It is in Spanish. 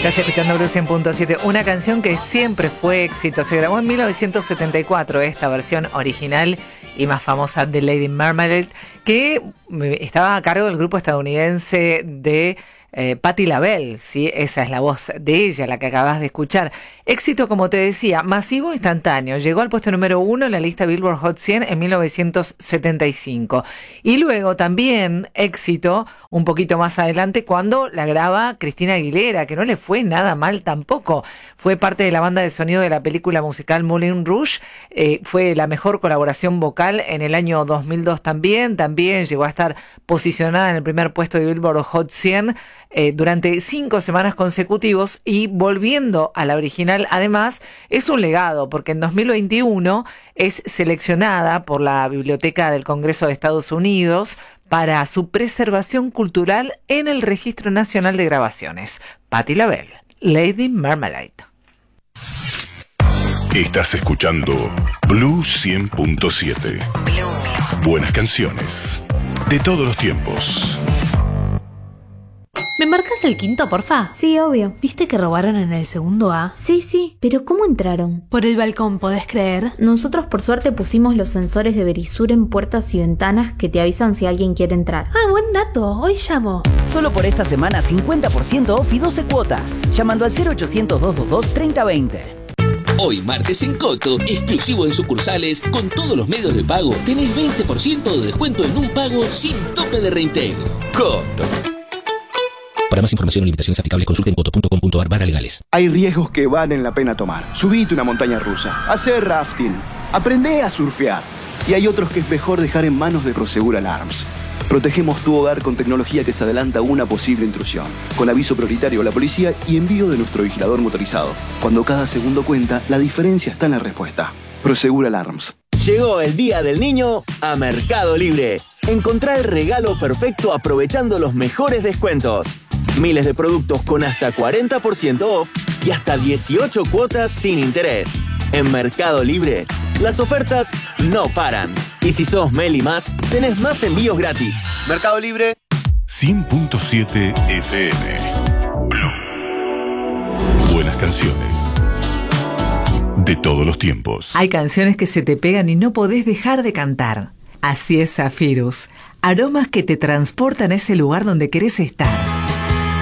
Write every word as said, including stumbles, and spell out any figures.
Estás escuchando Blue cien punto siete, una canción que siempre fue éxito. Se grabó en mil novecientos setenta y cuatro, esta versión original y más famosa de Lady Marmalade, que estaba a cargo del grupo estadounidense de eh, Patti LaBelle, ¿sí? Esa es la voz de ella, la que acabas de escuchar. Éxito, como te decía, masivo, instantáneo. Llegó al puesto número uno en la lista Billboard Hot cien en mil novecientos setenta y cinco. Y luego también éxito un poquito más adelante cuando la graba Christina Aguilera, que no le fue nada mal tampoco. Fue parte de la banda de sonido de la película musical Moulin Rouge. Eh, fue la mejor colaboración vocal en el año dos mil dos también. También llegó a estar posicionada en el primer puesto de Billboard Hot cien eh, durante cinco semanas consecutivos. Y volviendo a la original, además, es un legado, porque en dos mil veintiuno es seleccionada por la Biblioteca del Congreso de Estados Unidos para su preservación cultural en el Registro Nacional de Grabaciones. Patti LaBelle, Lady Marmalade. Estás escuchando Blue cien punto siete. Buenas canciones de todos los tiempos. ¿Me marcas el quinto, porfa? Sí, obvio. ¿Viste que robaron en el segundo A? Sí, sí, pero ¿cómo entraron? Por el balcón, ¿podés creer? Nosotros por suerte pusimos los sensores de Verisur en puertas y ventanas que te avisan si alguien quiere entrar. Ah, buen dato, hoy llamo. Solo por esta semana cincuenta por ciento off y doce cuotas. Llamando al cero ochocientos, doscientos veintidós, treinta veinte. Hoy martes en Coto, exclusivo en sucursales, con todos los medios de pago, tenés veinte por ciento de descuento en un pago sin tope de reintegro. Coto. Para más información o limitaciones aplicables, consulten coto punto com punto ar barra legales. Hay riesgos que valen la pena tomar. Subite una montaña rusa, hacer rafting, aprende a surfear. Y hay otros que es mejor dejar en manos de Prosegur Alarms. Protegemos tu hogar con tecnología que se adelanta a una posible intrusión, con aviso prioritario a la policía y envío de nuestro vigilador motorizado. Cuando cada segundo cuenta, la diferencia está en la respuesta. Prosegur Alarms. Llegó el Día del Niño a Mercado Libre. Encontrá el regalo perfecto aprovechando los mejores descuentos. Miles de productos con hasta cuarenta por ciento off y hasta dieciocho cuotas sin interés. En Mercado Libre, las ofertas no paran. Y si sos Meli Más, tenés más envíos gratis. Mercado Libre. cien punto siete F M. Blue. Buenas canciones de todos los tiempos. Hay canciones que se te pegan y no podés dejar de cantar. Así es Zephyrus. Aromas que te transportan a ese lugar donde querés estar.